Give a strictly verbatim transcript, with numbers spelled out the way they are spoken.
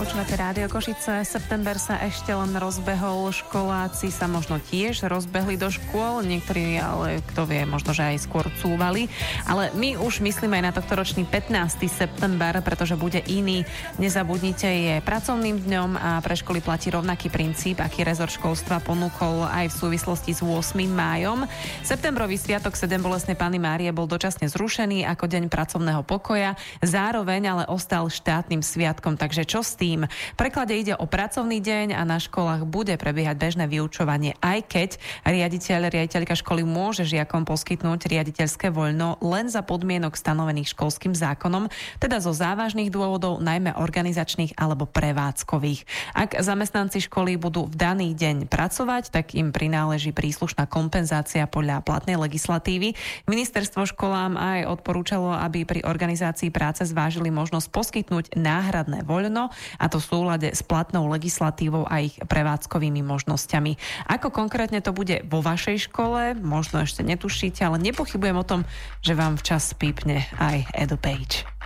Počúvate Rádio Košice. September sa ešte len rozbehol, školáci sa možno tiež rozbehli do škôl, niektorí, ale kto vie, možno, že aj skôr cúvali. Ale my už myslíme aj na tohtoročný pätnásteho september, pretože bude iný. Nezabudnite, je pracovným dňom a pre školy platí rovnaký princíp, aký rezort školstva ponúkol aj v súvislosti s ôsmym májom. Septembrový sviatok Sedem bolestnej Panny Márie bol dočasne zrušený ako deň pracovného pokoja, zároveň ale ostal štátnym sviatkom, takže čo s tým? V preklade ide o pracovný deň a na školách bude prebiehať bežné vyučovanie, aj keď riaditeľ, riaditeľka školy môže žiakom poskytnúť riaditeľské voľno len za podmienok stanovených školským zákonom, teda zo závažných dôvodov, najmä organizačných alebo prevádzkových. Ak zamestnanci školy budú v daný deň pracovať, tak im prináleží príslušná kompenzácia podľa platnej legislatívy. Ministerstvo školám aj odporúčalo, aby pri organizácii práce zvážili možnosť poskytnúť náhradné voľno, a to v súlade s platnou legislatívou a ich prevádzkovými možnosťami. Ako konkrétne to bude vo vašej škole, možno ešte netušíte, ale nepochybujem o tom, že vám včas pípne aj EduPage.